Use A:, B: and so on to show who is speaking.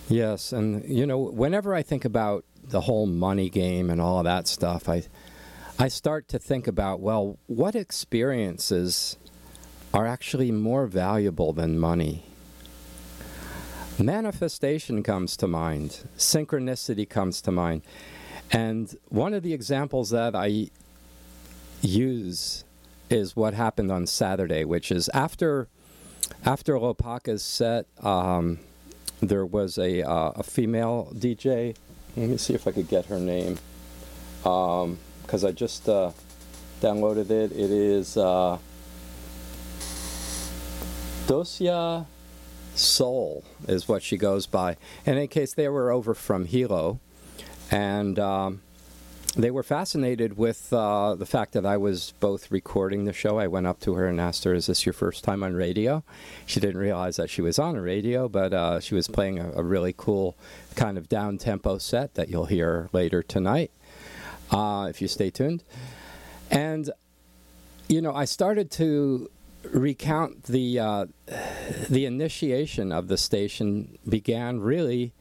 A: Yes, and whenever I think about the whole money game and all of that stuff, I start to think about, well, what experiences are actually more valuable than money? Manifestation comes to mind. Synchronicity comes to mind. And one of the examples that I use is what happened on Saturday, which is after Lopaka's set, there was a female DJ. Let me see if I could get her name, because I just downloaded it. It is Dosia Soul is what she goes by. And in case they were over from Hilo, and they were fascinated with the fact that I was both recording the show. I went up to her and asked her, "Is this your first time on radio?" She didn't realize that she was on a radio, but she was playing a really cool kind of down-tempo set that you'll hear later tonight, if you stay tuned. And, I started to recount the initiation of the station began really